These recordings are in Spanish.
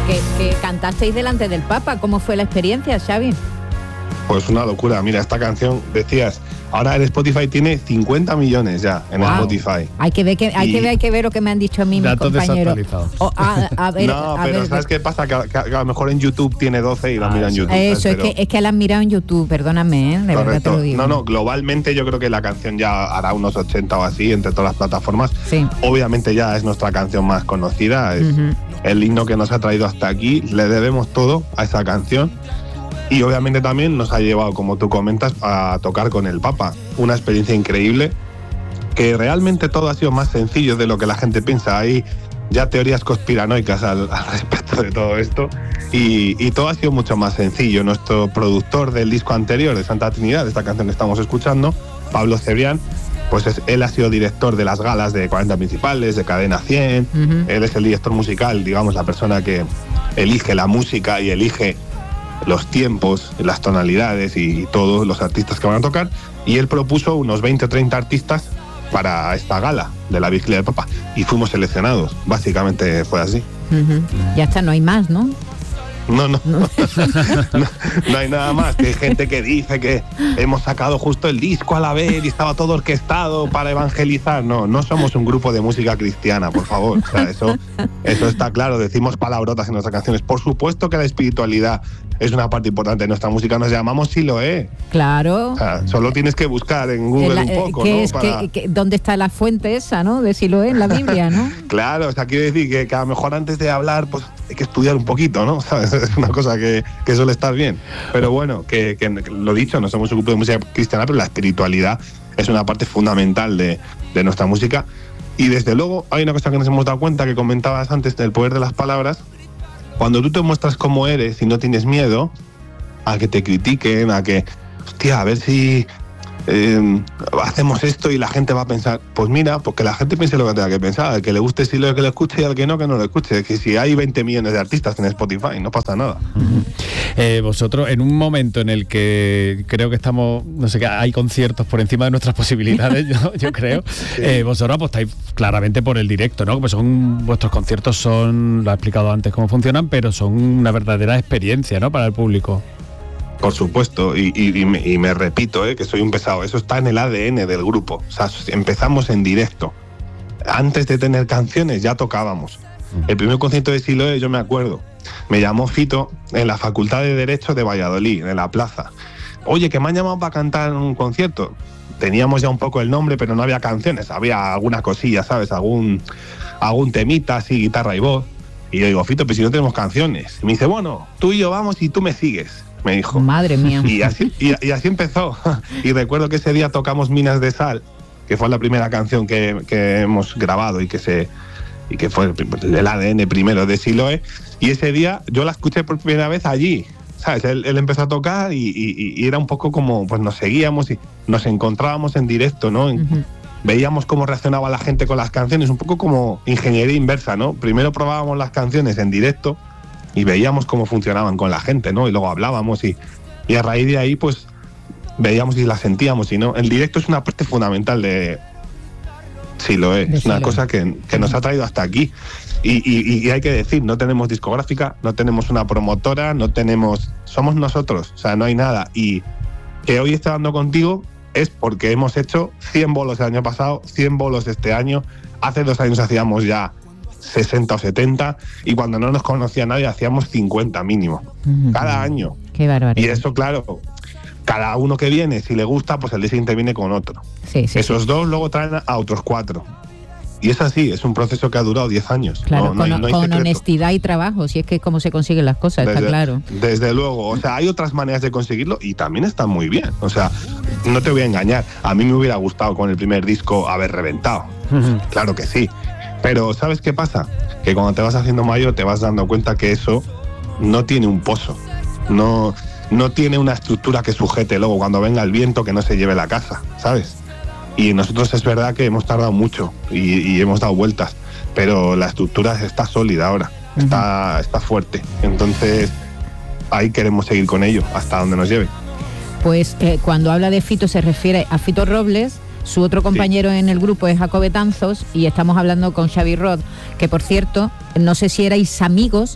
que cantasteis delante del Papa. ¿Cómo fue la experiencia, Xavi? Pues una locura. Mira, esta canción, decías, ahora el Spotify tiene 50 millones ya en Spotify. Hay que ver lo que me han dicho a mí mis compañeros. Pero ¿sabes qué pasa? Que a lo mejor en YouTube tiene 12 y la miran en YouTube. Eso, es que la han mirado en YouTube, perdóname, de verdad te lo digo. No, globalmente yo creo que la canción ya hará unos 80 o así entre todas las plataformas. Sí. Obviamente ya es nuestra canción más conocida, es el himno que nos ha traído hasta aquí, le debemos todo a esa canción. Y obviamente también nos ha llevado, como tú comentas, a tocar con el Papa. Una experiencia increíble, que realmente todo ha sido más sencillo de lo que la gente piensa. Hay ya teorías conspiranoicas al respecto de todo esto. Y todo ha sido mucho más sencillo. Nuestro productor del disco anterior, de Santa Trinidad, de esta canción que estamos escuchando, Pablo Cebrián, pues él ha sido director de las galas de 40 principales, de Cadena 100. Él es el director musical, digamos, la persona que elige la música y elige los tiempos, las tonalidades y todos los artistas que van a tocar, y él propuso unos 20 o 30 artistas para esta gala de la Vigilia del Papa y fuimos seleccionados, básicamente fue así. Ya está, no hay más, ¿no? No hay nada más, que hay gente que dice que hemos sacado justo el disco a la vez y estaba todo orquestado para evangelizar. No somos un grupo de música cristiana, por favor. O sea, eso está claro, decimos palabrotas en nuestras canciones. Por supuesto que la espiritualidad es una parte importante de nuestra música, nos llamamos Siloé. Claro. O sea, solo tienes que buscar en Google un poco, ¿no? ¿Dónde está la fuente esa, no? De Siloé en la Biblia, ¿no? Claro, o sea, quiere decir que a lo mejor antes de hablar, pues hay que estudiar un poquito, ¿no? ¿Sabes? Es una cosa que suele estar bien. Pero bueno, que lo dicho, no somos un grupo de música cristiana, pero la espiritualidad es una parte fundamental de nuestra música. Y desde luego hay una cosa que nos hemos dado cuenta, que comentabas antes, del poder de las palabras. Cuando tú te muestras como eres y no tienes miedo a que te critiquen, a que, hostia, a ver si hacemos esto y la gente va a pensar, pues mira, pues que la gente piense lo que tenga que pensar, al que le guste sí lo que lo escuche y al que no lo escuche. Que si hay 20 millones de artistas en Spotify, no pasa nada. Vosotros, en un momento en el que creo que estamos, no sé, que hay conciertos por encima de nuestras posibilidades, yo creo, sí. Vosotros apostáis claramente por el directo, ¿no? Pues vuestros conciertos son, lo he explicado antes cómo funcionan, pero son una verdadera experiencia, ¿no? Para el público. Por supuesto, y me repito, que soy un pesado, eso está en el ADN del grupo. O sea, empezamos en directo. Antes de tener canciones ya tocábamos. El primer concierto de Siloé, yo me acuerdo, me llamó Fito en la Facultad de Derecho de Valladolid, en la plaza. Oye, que me han llamado para cantar en un concierto. Teníamos ya un poco el nombre, pero no había canciones, había alguna cosilla, ¿sabes? Algún temita, así, guitarra y voz. Y yo digo, Fito, pues si no tenemos canciones. Y me dice, bueno, tú y yo vamos y tú me sigues. Me dijo. Madre mía. Y así empezó. Y recuerdo que ese día tocamos Minas de Sal, que fue la primera canción que hemos grabado y que fue el ADN primero de Siloé. Y ese día yo la escuché por primera vez allí. ¿Sabes? Él empezó a tocar y era un poco como, pues nos seguíamos y nos encontrábamos en directo, ¿no? Veíamos cómo reaccionaba la gente con las canciones, un poco como ingeniería inversa, ¿no? Primero probábamos las canciones en directo y veíamos cómo funcionaban con la gente, ¿no? Y luego hablábamos y a raíz de ahí, pues, veíamos y las sentíamos, y no. El directo es una parte fundamental de Siloé, es una cosa que nos ha traído hasta aquí. Y hay que decir, no tenemos discográfica, no tenemos una promotora, somos nosotros, o sea, no hay nada. Y que hoy esté dando contigo es porque hemos hecho 100 bolos el año pasado, 100 bolos este año, hace 2 años hacíamos ya 60 o 70, y cuando no nos conocía nadie hacíamos 50 mínimo, cada año. Qué barbaridad. Y eso, claro, cada uno que viene, si le gusta, pues el día siguiente viene con otro. Sí, Esos 2 luego traen a otros 4. Y es así, es un proceso que ha durado 10 años. Claro, con honestidad y trabajo, si es que es como se consiguen las cosas, está claro. Desde luego, o sea, hay otras maneras de conseguirlo y también están muy bien. O sea, no te voy a engañar, a mí me hubiera gustado con el primer disco haber reventado. Claro que sí. Pero ¿sabes qué pasa? Que cuando te vas haciendo mayor te vas dando cuenta que eso no tiene un pozo, no tiene una estructura que sujete luego cuando venga el viento, que no se lleve la casa, ¿sabes? Y nosotros es verdad que hemos tardado mucho y hemos dado vueltas, pero la estructura está sólida ahora, está fuerte. Entonces ahí queremos seguir con ello hasta donde nos lleve. Pues cuando habla de Fito se refiere a Fito Robles. Su otro compañero en el grupo es Jacob Betanzos, y estamos hablando con Xavi Roth, que por cierto, no sé si erais amigos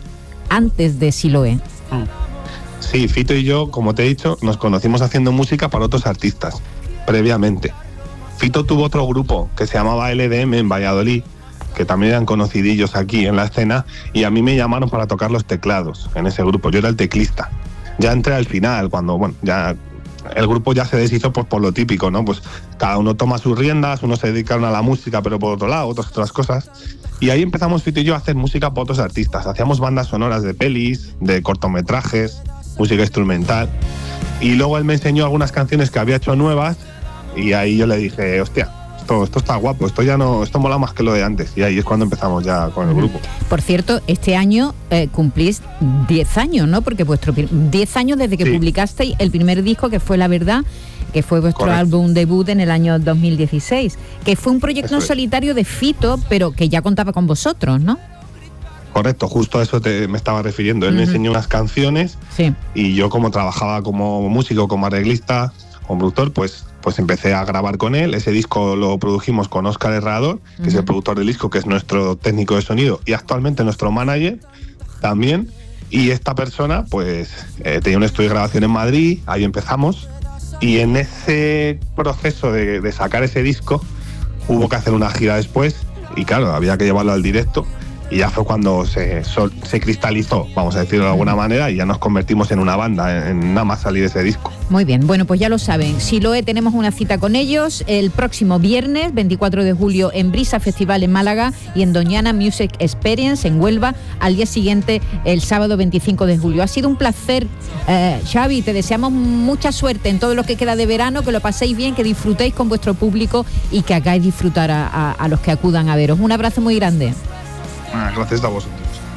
antes de Siloé. Sí, Fito y yo, como te he dicho, nos conocimos haciendo música para otros artistas, previamente. Fito tuvo otro grupo que se llamaba LDM en Valladolid, que también eran conocidillos aquí en la escena, y a mí me llamaron para tocar los teclados en ese grupo. Yo era el teclista. Ya entré al final, cuando, bueno, ya el grupo ya se deshizo pues por lo típico, ¿no? Pues cada uno toma sus riendas, unos se dedicaron a la música, pero por otro lado, otros a otras cosas. Y ahí empezamos Fito y yo a hacer música para otros artistas. Hacíamos bandas sonoras de pelis, de cortometrajes, música instrumental. Y luego él me enseñó algunas canciones que había hecho nuevas, y ahí yo le dije, hostia, esto está guapo, esto mola más que lo de antes. Y ahí es cuando empezamos ya con el grupo. Por cierto, este año cumplís 10 años, ¿no? Porque 10 años desde que publicasteis el primer disco, que fue La Verdad, que fue vuestro álbum debut en el año 2016, que fue un proyecto en solitario de Fito, pero que ya contaba con vosotros, ¿no? Correcto, justo a eso me estaba refiriendo. Él me enseñó unas canciones, y yo, como trabajaba como músico, como arreglista, como productor, pues empecé a grabar con él. Ese disco lo produjimos con Óscar Herrador, que es el productor del disco, que es nuestro técnico de sonido y actualmente nuestro manager también. Y esta persona pues tenía un estudio de grabación en Madrid, ahí empezamos, y en ese proceso de sacar ese disco hubo que hacer una gira después, y claro, había que llevarlo al directo. Y ya fue cuando se cristalizó, vamos a decirlo de alguna manera, y ya nos convertimos en una banda, en nada más salir ese disco. Muy bien, bueno, pues ya lo saben. Siloé, tenemos una cita con ellos el próximo viernes, 24 de julio, en Brisa Festival en Málaga y en Doñana Music Experience en Huelva, al día siguiente, el sábado 25 de julio. Ha sido un placer, Xavi, te deseamos mucha suerte en todo lo que queda de verano, que lo paséis bien, que disfrutéis con vuestro público y que hagáis disfrutar a los que acudan a veros. Un abrazo muy grande. Gracias a vosotros.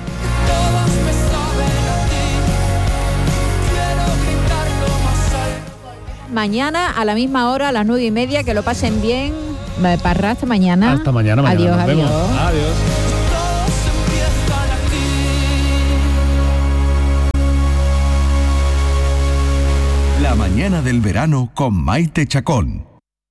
Mañana a la misma hora, a las 9:30, que lo pasen bien. Parra, hasta mañana. Hasta mañana. Adiós, nos vemos. Adiós. La mañana del verano con Maite Chacón.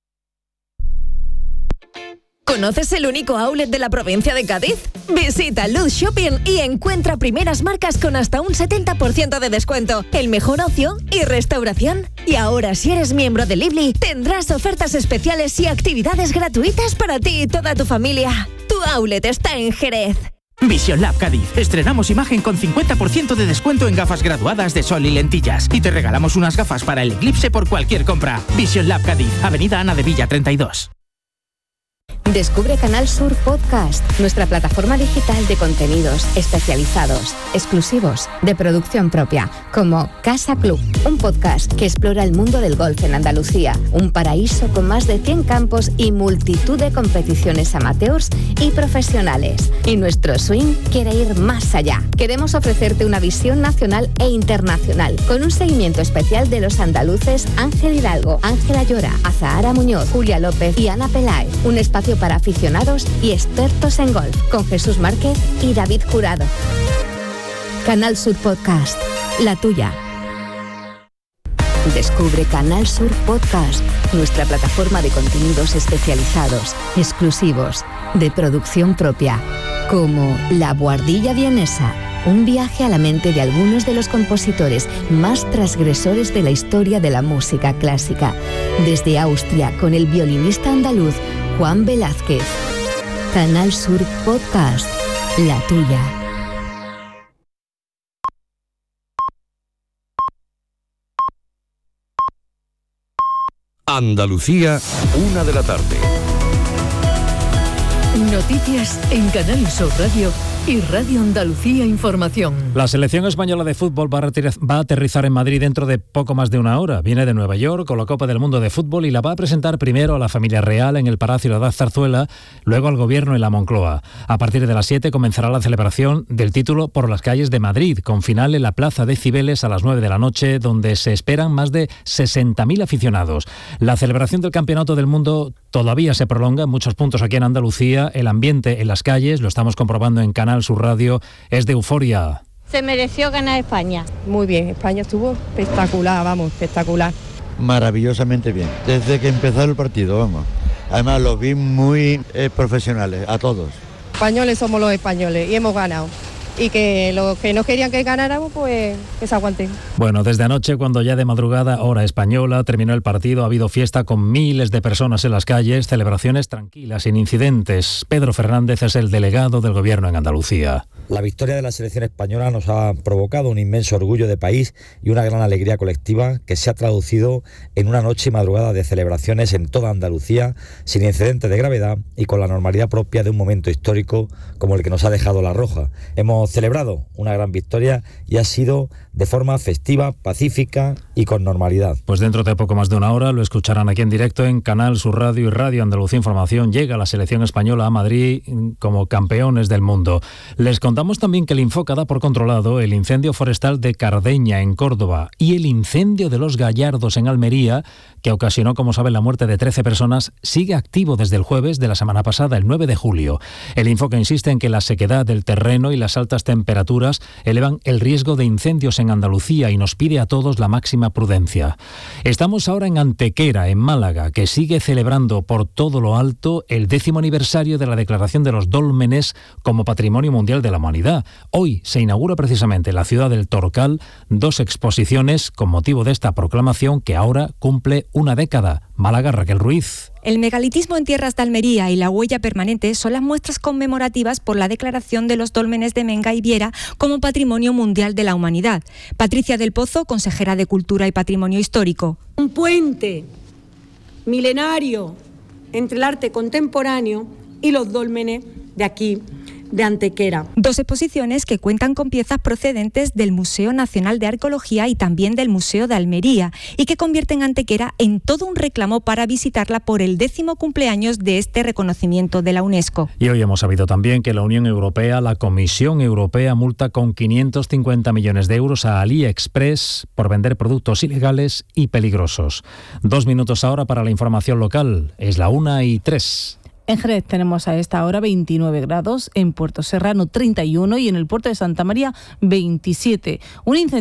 ¿Conoces el único outlet de la provincia de Cádiz? Visita Luz Shopping y encuentra primeras marcas con hasta un 70% de descuento, el mejor ocio y restauración. Y ahora, si eres miembro de Lively, tendrás ofertas especiales y actividades gratuitas para ti y toda tu familia. Tu outlet está en Jerez. Vision Lab Cádiz. Estrenamos imagen con 50% de descuento en gafas graduadas de sol y lentillas. Y te regalamos unas gafas para el eclipse por cualquier compra. Vision Lab Cádiz, Avenida Ana de Villa 32. Descubre Canal Sur Podcast, nuestra plataforma digital de contenidos especializados, exclusivos, de producción propia, como Casa Club, un podcast que explora el mundo del golf en Andalucía, un paraíso con más de 100 campos y multitud de competiciones amateurs y profesionales. Y nuestro swing quiere ir más allá. Queremos ofrecerte una visión nacional e internacional, con un seguimiento especial de los andaluces Ángel Hidalgo, Ángela Llora, Azahara Muñoz, Julia López y Ana Peláez. Un espacio para aficionados y expertos en golf, con Jesús Márquez y David Jurado. Canal Sur Podcast, la tuya. Descubre Canal Sur Podcast, nuestra plataforma de contenidos especializados, exclusivos, de producción propia, como La Buhardilla Vienesa, un viaje a la mente de algunos de los compositores más transgresores de la historia de la música clásica, desde Austria, con el violinista andaluz Juan Velázquez. Canal Sur Podcast, la tuya. Andalucía, 1 de la tarde. Noticias en Canal Sur Radio y Radio Andalucía Información. La selección española de fútbol va a aterrizar en Madrid dentro de poco más de una hora. Viene de Nueva York con la Copa del Mundo de Fútbol y la va a presentar primero a la familia real en el Palacio Ciudad Zarzuela, luego al Gobierno en la Moncloa. A partir de las 7 comenzará la celebración del título por las calles de Madrid, con final en la Plaza de Cibeles a las 9 de la noche, donde se esperan más de 60.000 aficionados. La celebración del Campeonato del Mundo todavía se prolonga en muchos puntos aquí en Andalucía. El ambiente en las calles, lo estamos comprobando en Canal Sur Radio, es de euforia. Se mereció ganar España. Muy bien, España estuvo espectacular, espectacular. Maravillosamente bien, desde que empezó el partido, vamos. Además los vi muy profesionales, a todos. Españoles somos los españoles y hemos ganado. y que los que no querían que ganáramos, pues que se aguanten. Bueno, desde anoche, cuando ya de madrugada, hora española, terminó el partido, ha habido fiesta con miles de personas en las calles, celebraciones tranquilas, sin incidentes. Pedro Fernández es el delegado del Gobierno en Andalucía. La victoria de la selección española nos ha provocado un inmenso orgullo de país y una gran alegría colectiva que se ha traducido en una noche y madrugada de celebraciones en toda Andalucía, sin incidentes de gravedad y con la normalidad propia de un momento histórico como el que nos ha dejado La Roja. Hemos celebrado una gran victoria y ha sido de forma festiva, pacífica y con normalidad. Pues dentro de poco más de una hora lo escucharán aquí en directo en Canal Sur Radio y Radio Andalucía Información. Llega la selección española a Madrid como campeones del mundo. Les contamos también que el Infoca da por controlado el incendio forestal de Cardeña en Córdoba y el incendio de Los Gallardos en Almería, que ocasionó, como saben, la muerte de 13 personas, sigue activo desde el jueves de la semana pasada, el 9 de julio. El Infoca insiste en que la sequedad del terreno y las altas temperaturas elevan el riesgo de incendios en Andalucía y nos pide a todos la máxima prudencia. Estamos ahora en Antequera, en Málaga, que sigue celebrando por todo lo alto el 10º aniversario de la declaración de los dólmenes como Patrimonio Mundial de la Humanidad. Hoy se inaugura precisamente en la ciudad del Torcal 2 exposiciones con motivo de esta proclamación que ahora cumple una década. Málaga, Raquel Ruiz. El megalitismo en tierras de Almería y la huella permanente son las muestras conmemorativas por la declaración de los dólmenes de Menga y Viera como Patrimonio Mundial de la Humanidad. Patricia del Pozo, consejera de Cultura y Patrimonio Histórico. Un puente milenario entre el arte contemporáneo y los dólmenes de aquí, de Antequera. 2 exposiciones que cuentan con piezas procedentes del Museo Nacional de Arqueología y también del Museo de Almería y que convierten a Antequera en todo un reclamo para visitarla por el 10º cumpleaños de este reconocimiento de la UNESCO. Y hoy hemos sabido también que la Unión Europea, la Comisión Europea, multa con 550 millones de euros a AliExpress por vender productos ilegales y peligrosos. 2 minutos ahora para la información local. Es la 1:03. En Jerez tenemos a esta hora 29 grados, en Puerto Serrano 31 y en el puerto de Santa María 27. Un incendio